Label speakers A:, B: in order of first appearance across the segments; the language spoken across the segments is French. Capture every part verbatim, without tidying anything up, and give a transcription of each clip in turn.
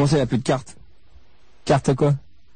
A: Comment ça, il n'y a plus de carte?
B: Carte quoi?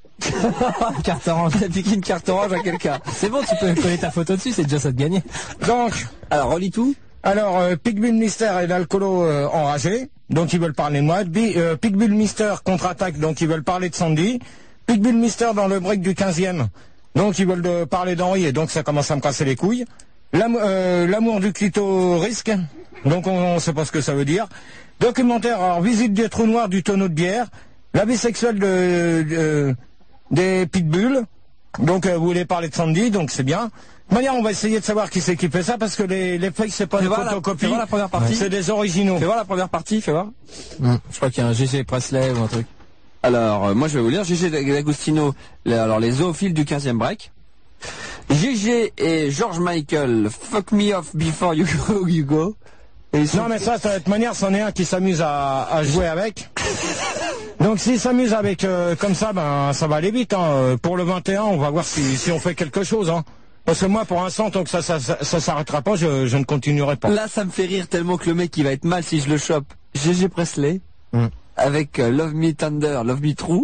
A: Carte orange. T'as piqué une carte orange à quelqu'un.
B: C'est bon, tu peux coller ta photo dessus, c'est déjà ça de gagner.
C: Donc,
A: alors relis tout.
C: Alors, euh, Pitbull Mister et l'alcoolo euh, enragé, donc ils veulent parler de moi. Bi euh, Pitbull Mister contre-attaque, donc ils veulent parler de Sandy. Pitbull Mister dans le break du quinzième, donc ils veulent de parler d'Henri, et donc ça commence à me casser les couilles. L'amour euh, du clito-risque, donc on ne sait pas ce que ça veut dire. Documentaire, alors visite du trou noir du tonneau de bière. La vie sexuelle de, de, des Pitbull, donc euh, vous voulez parler de Sandy, donc c'est bien. De manière, on va essayer de savoir qui c'est qui fait ça, parce que les, les fakes, c'est pas
A: Fais
C: des
A: voir la-
C: photocopies,
A: fais voir la première partie.
C: c'est des originaux.
A: Fais voir la première partie, fais voir.
B: Hum, Je crois qu'il y a un G G Presley ou un truc.
A: Alors, euh, moi je vais vous lire. Gégé D'Agostino, les, alors les zoophiles du quinzième break. Gégé et George Michael, Fuck Me Off Before You Go, you go. Et ils sont-
C: Non mais ça, de toute manière, c'en est un qui s'amuse à, à jouer avec. Donc s'il s'amuse avec euh, comme ça, ben ça va aller vite. Hein. Euh, Pour le vingt et un, on va voir si, si on fait quelque chose. Hein. Parce que moi, pour l'instant, tant que ça ça, ça, ça s'arrêtera pas, je, je ne continuerai pas.
A: Là, ça me fait rire tellement que le mec il va être mal si je le chope. Gégé Presley,
C: Mm.
A: avec euh, Love Me Thunder, Love Me True.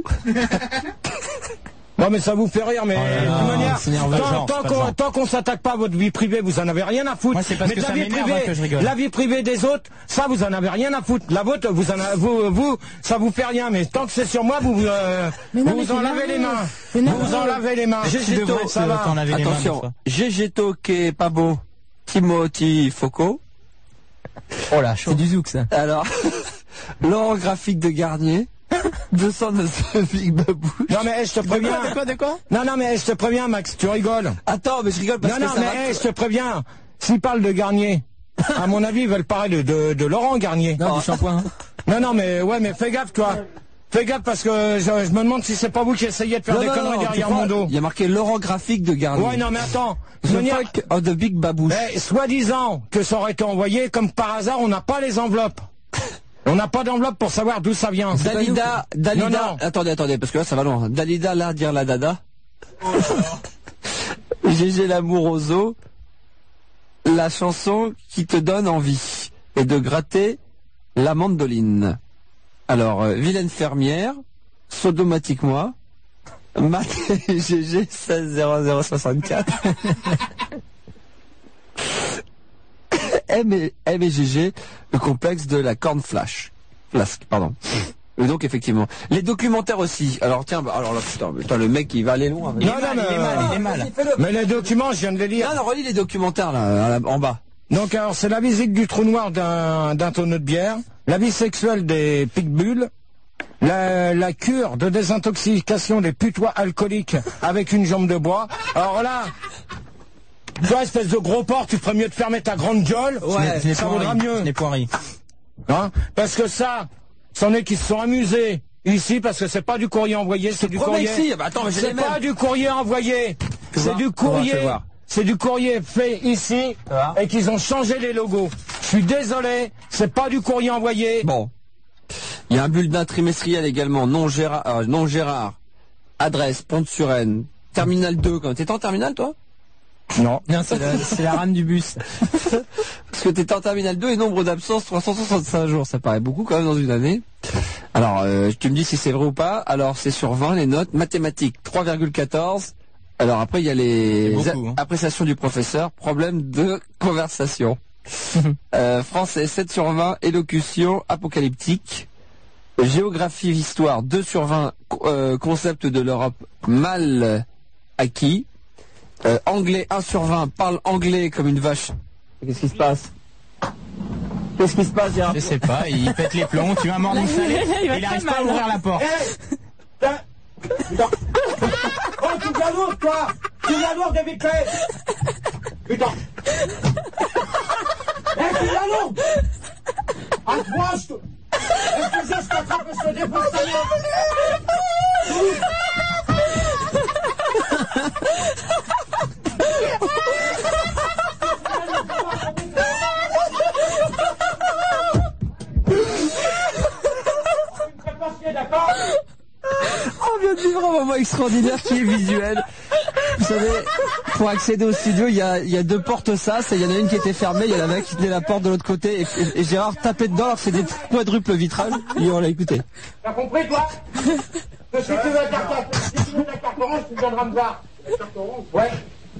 C: Non mais ça vous fait rire, mais
B: Oh là
C: de
B: là,
C: toute manière,
B: c'est nerveux,
C: tant,
B: genre,
C: tant
B: c'est pas
C: qu'on
B: genre.
C: tant qu'on s'attaque pas à votre vie privée, vous en avez rien à foutre.
B: Moi, c'est parce
C: mais
B: que
C: de la
B: ça
C: vie
B: m'énerve,
C: privée,
B: hein, que je rigole.
C: la vie privée des autres, ça vous en avez rien à foutre. La vôtre, vous en a, vous, vous, ça vous fait rien. Mais tant que c'est sur moi, vous vous, euh,
D: Mais non,
C: vous,
D: mais
C: vous en
D: c'est
C: lavez les
D: nerveux.
C: mains.
D: C'est
C: Vous
D: nerveux.
C: vous en lavez les mains.
B: Tu
A: Gégé
B: devrais
C: ça
B: te-
C: va.
B: t'en laver les mains, des
A: Attention,
B: fois.
A: Gégé qui est pas beau, Timothy Foucault.
B: Oh là, c'est du zouk ça.
A: Alors, Laurent graphique de Garnier, deux cent neuf Big Babou.
C: Non mais hey, je te préviens.
B: De quoi, de quoi?
C: Non non mais hey, je te préviens, Max, tu rigoles.
A: Attends, mais je rigole parce
C: Non
A: que
C: non
A: ça
C: mais
A: va.
C: hey, je te préviens. S'ils parlent de Garnier, à mon avis, ils veulent parler de, de, de Laurent Garnier.
B: Non, du shampoing.
C: Non, non, mais ouais, mais fais gaffe, toi. Fais gaffe parce que je, je me demande si c'est pas vous qui essayez de faire
A: Non,
C: des
A: non,
C: conneries
A: non,
C: derrière
A: tu
C: mon
A: vois,
C: dos.
A: Il y a marqué Laurent graphique de Garnier.
C: Ouais, non, mais attends.
A: The
C: De manière-
A: fuck of the Big Babouche.
C: Eh, soi-disant que ça aurait été envoyé, comme par hasard, on n'a pas les enveloppes. On n'a pas d'enveloppe pour savoir d'où ça vient.
A: Dalida, Dalida,
C: Non, non.
A: attendez, attendez, parce que là ça va loin. Dalida, là, dire la dada. Gégé l'amour aux os, la chanson qui te donne envie, et de gratter la mandoline. Alors, euh, vilaine fermière, sodomatique moi, Mac et Gégé seize zéro zéro soixante-quatre. M et, M et Gégé, le complexe de la corne flash. Flasque, pardon. Et donc effectivement, les documentaires aussi. Alors tiens, bah, alors là putain, putain, le mec il va aller loin.
C: Non, non, mais,
B: il est mal, il est mal.
A: Vas-y, fais-le.
C: mais les documents, je viens de les lire.
A: Non, non, relis les documentaires là, à la- en bas.
C: Donc, alors, c'est la visite du trou noir d'un d'un tonneau de bière, la vie sexuelle des pitbulls, la, la cure de désintoxication des putois alcooliques avec une jambe de bois. Alors là, toi, espèce de gros porc, tu ferais mieux de fermer ta grande gueule.
A: Ouais,
B: Ce n'est
C: ça
B: pas
C: vaudra
B: Henri.
C: mieux.
B: Ce n'est pas Henri.
C: Hein, parce que ça, c'en est qui se sont amusés ici, parce que c'est pas du courrier envoyé, c'est du
A: promets
C: courrier.
A: que si, bah attends, mais j'ai
C: C'est
A: les mêmes.
C: pas du courrier envoyé, c'est
A: voir,
C: du
A: fais voir,
C: courrier.
A: fais voir.
C: C'est du courrier fait ici
A: voir.
C: et qu'ils ont changé les logos. Je suis désolé, c'est pas du courrier envoyé.
A: Bon. Il y a un bulletin trimestriel également, non Gérard, euh, non Gérard. Adresse, Pont-de-Suresnes, Terminal deux, quand t'étais en terminal toi?
C: Non.
B: Non, c'est la, c'est la rame du bus.
A: Parce que t'étais en terminal deux et nombre d'absences trois cent soixante-cinq jours, ça paraît beaucoup quand même dans une année. Alors, euh, tu me dis si c'est vrai ou pas. Alors, c'est sur vingt les notes. Mathématiques, trois virgule quatorze. Alors après, il y a les
B: C'est beaucoup, hein.
A: a- appréciations du professeur. Problème de conversation. euh, français, sept sur vingt. Élocution, apocalyptique. Géographie, histoire, deux sur vingt. co- euh, concept de l'Europe, mal acquis. Euh, anglais, un sur vingt. Parle anglais comme une vache. Qu'est-ce qui se passe? Qu'est-ce qui se passe, Gérard?
B: Je sais pas, il pète les plombs, tu vas morning salé,
D: Il va
B: il
D: très
B: arrive pas à
D: mal.
B: ouvrir la porte.
C: Putain. Putain. Oh, tu viens lourd, toi. Tu viens lourd, David Clay. Putain. Eh, tu viens lourd. À toi, je te... Est-ce que je t'attrape ce défaut de
A: On vient de vivre un moment extraordinaire qui est visuel. Vous savez, pour accéder au studio, il y a, il y a deux portes sas, et il y en a une qui était fermée, il y en avait un qui tenait la porte de l'autre côté, et, et, et Gérard tapait dedans alors que c'est des quadruples vitrages, et on l'a écouté.
C: T'as compris, toi? Que si tu veux ta carte, si tu veux ta carte orange, tu viendras me voir. La carte orange? Ouais.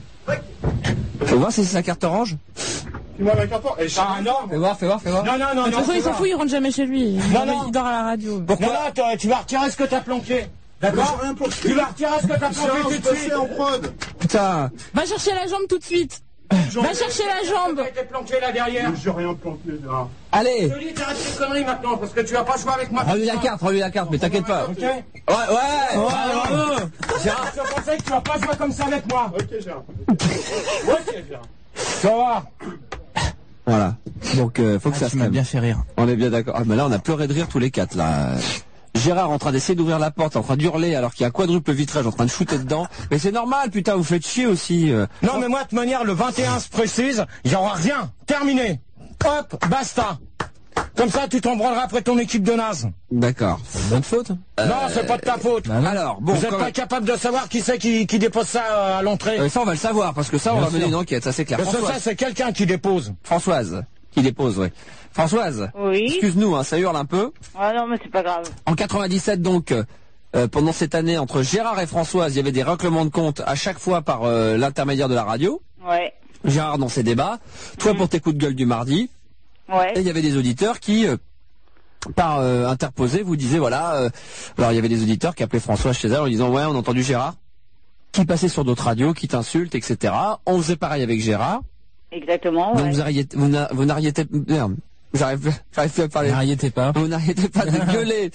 A: Faut voir si c'est sa carte orange.
D: Tu m'as la carte orange?
C: Ah non.
B: Fais voir, fais voir, fais voir.
C: Non, non, non,
E: De toute
C: non.
E: façon, il s'en fout, il rentre jamais chez lui.
C: Non, non.
E: Il dort à la radio.
C: Pourquoi? Non, non, toi, tu vas retirer ce que t'as planqué. D'accord? Tu vas retirer ce que t'as planqué tout de suite.
D: en prod.
A: Putain.
E: Va chercher la jambe tout de suite. Va chercher la jambe.
C: T'as été planqué là derrière.
D: J'ai rien planté là.
A: Allez.
C: Je te dis, t'arrêtes tes conneries maintenant, parce que tu vas pas jouer avec moi.
A: Rends-lui la carte, rends-lui la carte, mais t'inquiète pas.
C: Ok?
A: Ouais, ouais.
C: Ouais, Gérard, je te conseille que tu vas pas jouer comme ça avec moi.
D: Ok, Gérard.
C: Ok, Gérard. Ça va.
A: Voilà. Donc, euh, faut que
B: Ah,
A: ça
B: tu
A: se
B: m'as
A: calme.
B: bien fait rire.
A: On est bien d'accord. Ah, mais là, on a pleuré de rire tous les quatre, là. Gérard en train d'essayer d'ouvrir la porte, en train d'hurler, alors qu'il y a un quadruple vitrage en train de shooter dedans. Mais c'est normal, putain, vous faites chier aussi. euh.
C: Non, mais moi, de toute manière, le vingt et un se précise, il n'y aura rien. Terminé. Hop, basta. Comme ça, tu t'en branleras après ton équipe de naze.
A: D'accord.
B: C'est bonne faute.
C: Non, c'est pas de ta faute.
B: Bah non.
A: Alors, bon,
C: Vous n'êtes
A: quand
C: pas
A: même.
C: capable de savoir qui c'est qui, qui dépose ça euh, à l'entrée.
A: Euh, ça, on va le savoir, parce que ça, on
B: Bien
A: va mener
B: sûr.
A: une enquête, ça c'est clair.
C: Parce que ça,
A: Françoise.
C: c'est quelqu'un qui dépose.
A: Françoise. Qui dépose, oui. Françoise.
F: Oui.
A: Excuse-nous, hein, ça hurle un peu.
F: Ah non, mais c'est pas grave.
A: En quatre-vingt-dix-sept, donc, euh, pendant cette année, entre Gérard et Françoise, il y avait des règlements de compte à chaque fois par euh, l'intermédiaire de la radio.
F: Ouais.
A: Gérard dans ses débats. Toi pour tes coups de gueule du mardi.
F: Ouais.
A: Et il y avait des auditeurs qui, euh, par euh, interposé, vous disaient, voilà... euh, alors, il y avait des auditeurs qui appelaient Françoise chez elle en disant, ouais, on a entendu Gérard, qui passait sur d'autres radios, qui t'insulte, et cetera. On faisait pareil avec Gérard.
F: Exactement,
A: Donc,
F: ouais.
A: vous n'arriez vous n'a- vous n'arriez merde, j'arrive j'arrive plus à parler.
B: N'arrêtez pas.
A: Vous n'arrêtez pas de gueuler.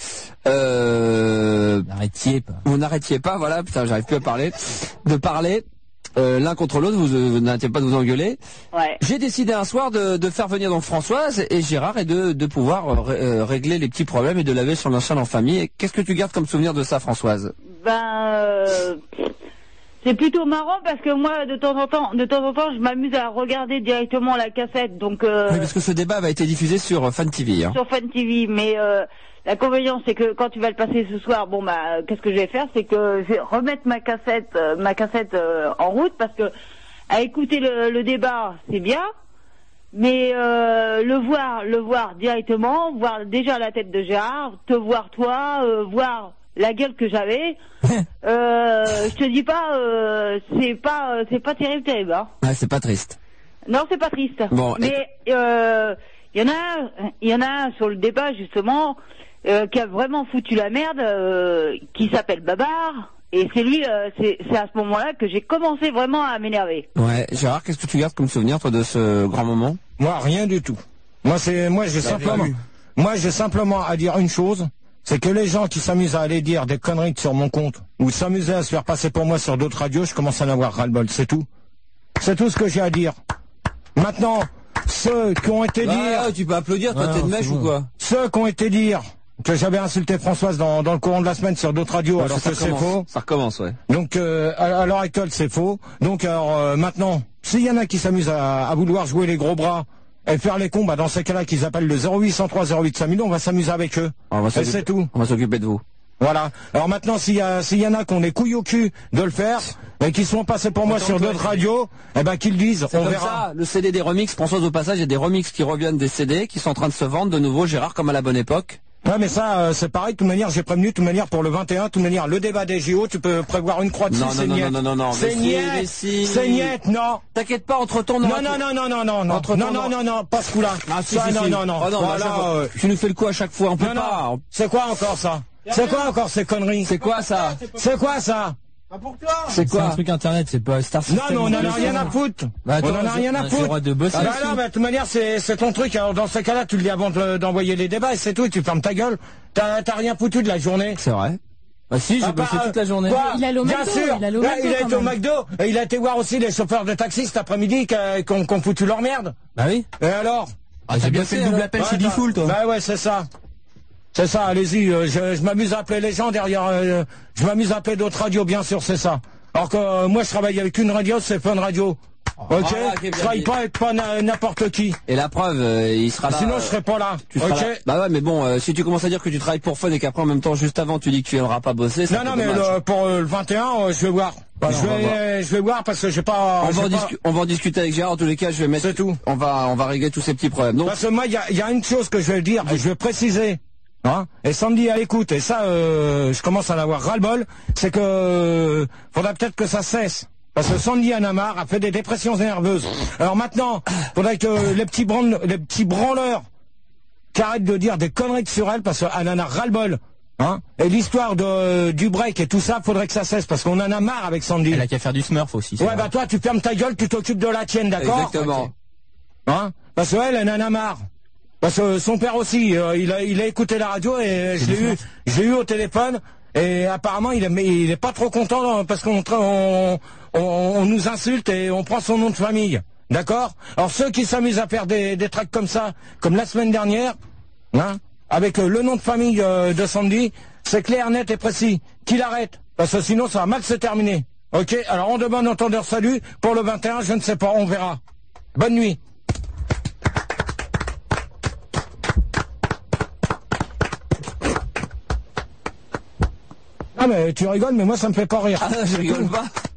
A: Euh,
B: N'arrêtiez pas.
A: vous n'arrêtiez pas, voilà, putain, j'arrive plus à parler. De parler euh, l'un contre l'autre, vous, euh, vous n'arrêtez pas de vous engueuler.
F: Ouais.
A: J'ai décidé un soir de, de faire venir donc Françoise et Gérard et de, de pouvoir euh, ré- euh, régler les petits problèmes et de laver son linge sale en famille. Et qu'est-ce que tu gardes comme souvenir de ça, Françoise?
F: Ben, euh, c'est plutôt marrant parce que moi, de temps en temps, de temps en temps, je m'amuse à regarder directement la cassette, donc euh,
A: Oui, parce que ce débat va été diffusé sur euh, Fan T V. Hein.
F: sur Fun T V. Mais euh, l'inconvénient, c'est que quand tu vas le passer ce soir, bon bah, qu'est-ce que je vais faire, c'est que je vais remettre ma cassette, euh, ma cassette euh, en route parce que à écouter le, le débat, c'est bien. Mais euh, le voir, le voir directement, voir déjà la tête de Gérard, te voir toi, euh, voir la gueule que j'avais, euh, je te dis pas, euh, c'est pas, euh, c'est pas terrible, terrible. Hein.
A: Ouais, c'est pas triste.
F: Non, c'est pas triste.
A: Bon,
F: mais euh, il y en a, un, il y en a un sur le débat justement euh, qui a vraiment foutu la merde, euh, qui s'appelle Babar. Et c'est lui, euh, c'est c'est à ce moment-là que j'ai commencé vraiment à m'énerver.
A: Ouais, Gérard, qu'est-ce que tu gardes comme souvenir, toi, de ce grand moment?
C: Moi, rien du tout. Moi, c'est, moi, j'ai simplement, moi, j'ai simplement à dire une chose. C'est que les gens qui s'amusent à aller dire des conneries sur mon compte, ou s'amuser à se faire passer pour moi sur d'autres radios, je commence à en avoir ras-le-bol, c'est tout. C'est tout ce que j'ai à dire. Maintenant, ceux qui ont été
A: Bah,
C: dire,
A: tu peux applaudir, toi,
B: Ouais,
A: t'es de
B: non,
A: mèche
B: c'est
A: ou
B: bon.
A: quoi?
C: ceux qui ont été dire que j'avais insulté Françoise dans, dans le courant de la semaine sur d'autres radios,
A: Ouais,
C: alors
A: ça
C: que c'est
A: recommence.
C: faux.
A: Ça recommence, ouais.
C: Donc, euh, à, à l'heure actuelle, c'est faux. Donc, alors, euh, maintenant, s'il y en a qui s'amusent à, à vouloir jouer les gros bras et faire les cons, bah, dans ces cas-là, qu'ils appellent le zéro huit cent trois zéro huit cinq mille, on va s'amuser avec eux.
A: On va
C: Et
A: s'occuper-
C: c'est tout.
A: On va s'occuper de vous.
C: Voilà. Alors maintenant, s'il y a, s'il y en a qui ont les couilles au cul de le faire, et qui sont passés pour moi sur d'autres radios, eh ben, qu'ils le disent,
A: C'est
C: on
A: comme
C: verra.
A: ça, le C D des remixes, Françoise, au passage, il y a des remixes qui reviennent des C D, qui sont en train de se vendre de nouveau, Gérard, comme à la bonne époque.
C: Ouais, mais ça, euh, c'est pareil, de toute manière, j'ai prévenu, de toute manière, pour le vingt et un, de toute manière, le débat des J O, tu peux prévoir une croix dessus,
A: Non,
C: c'est
A: non, non,
C: niette.
A: non, non, non, mais
C: C'est
A: si,
C: niette,
A: mais si.
C: c'est niette, non.
A: T'inquiète pas, entre ton
C: Non, non, non, non, non, non, non,
A: Entre
C: non,
A: ton-
C: non, non, non, pas ce coup-là.
A: Ah, si,
C: Ça,
A: si,
C: non,
A: si.
C: non, non,
A: Oh, non, mais à chaque
C: voilà,
A: fois,
C: euh,
A: tu nous fais le coup à chaque fois, on peut
C: non,
A: pas.
C: non, c'est quoi encore ça? C'est quoi encore ces conneries?
A: C'est quoi ça?
C: C'est quoi ça?
D: Ah, pour toi.
A: C'est
B: C'est un
A: quoi?
B: truc internet, c'est pas Star
C: Non,
B: System.
C: mais on en a
B: le
C: rien
B: sait.
C: à foutre.
B: Bah, attends,
C: on en a rien à
B: j'ai le
C: foutre.
B: droit de bosser
C: Ah bah
B: aussi.
C: non, bah, de toute manière, c'est c'est ton truc. Alors dans ce cas-là, tu le dis avant de- d'envoyer les débats et c'est tout. Et tu fermes ta gueule. T'as t'as rien foutu de la journée.
A: C'est vrai.
B: Bah si, j'ai
C: Ah,
B: bossé
C: bah,
B: toute la journée.
C: quoi
E: Il allait au
C: Bien
E: McDo,
C: sûr.
E: il allait au
C: Là,
E: McDo,
C: il a
E: quand
C: été au
E: même.
C: McDo et il a été voir aussi les chauffeurs de taxi cet après-midi qui a- qui ont qui ont foutu leur merde.
B: Bah oui.
C: Et alors?
B: Ah, j'ai bien fait le double
C: Ouais,
B: appel chez
C: t'as-
B: Diffoul, toi.
C: Bah ouais, c'est ça. C'est ça, allez-y. euh, je je m'amuse à appeler les gens derrière. euh, je m'amuse à appeler d'autres radios, bien sûr, c'est ça. Alors que euh, moi, je travaille avec une radio, c'est Fun Radio. Ok,
A: Voilà, qui est bien
C: je travaille
A: dit.
C: pas avec pas na- n'importe qui.
A: Et la preuve, euh, il sera là.
C: Sinon,
A: euh,
C: je serais pas là.
A: tu seras
C: Ok.
A: là. Bah ouais, mais bon, euh, si tu commences à dire que tu travailles pour Fun et qu'après en même temps, juste avant, tu dis que tu n'auras pas bosser, c'est
C: Non, non, mais le- pour euh, le vingt et un, euh, je vais voir.
A: Voilà,
C: je,
A: on va voir.
C: vais, je vais voir parce que j'ai pas...
A: On va,
C: j'ai
A: en
C: pas-
A: discu- on va en discuter avec Gérard. En tous les cas, je vais mettre.
C: C'est tout.
A: On va, on va régler tous ces petits problèmes. Donc,
C: Parce que moi, il y a, il y a une chose que je vais dire, et je vais préciser. Hein, et Sandy à l'écoute, et ça, euh, je commence à en avoir ras-le-bol, c'est que euh, faudrait peut-être que ça cesse. Parce que Sandy en a marre, a fait des dépressions nerveuses. Alors maintenant, faudrait que les petits, branle, les petits branleurs qui arrêtent de dire des conneries sur elle, parce qu'elle en a ras-le-bol. Hein, et l'histoire de du break et tout ça, faudrait que ça cesse, parce qu'on en a marre avec Sandy.
B: Elle a qu'à faire du Smurf aussi. c'est
C: Ouais,
B: vrai.
C: bah toi, tu fermes ta gueule, tu t'occupes de la tienne, d'accord?
A: exactement.
C: Hein, parce qu'elle, elle en a marre. Parce que son père aussi, euh, il, a, il a écouté la radio et je l'ai eu, je l'ai eu au téléphone et apparemment il est, mais il est pas trop content parce qu'on on, on, on nous insulte et on prend son nom de famille, d'accord? Alors ceux qui s'amusent à faire des, des tracts comme ça, comme la semaine dernière, hein, avec euh, le nom de famille euh, de Sandy, c'est clair, net et précis, qu'il arrête, parce que sinon ça va mal se terminer. Ok? Alors on demande entendeur salut pour le vingt et un, je ne sais pas, on verra. Bonne nuit. Ah mais tu rigoles, mais moi ça me fait pas rire.
A: Ah, je rigole pas.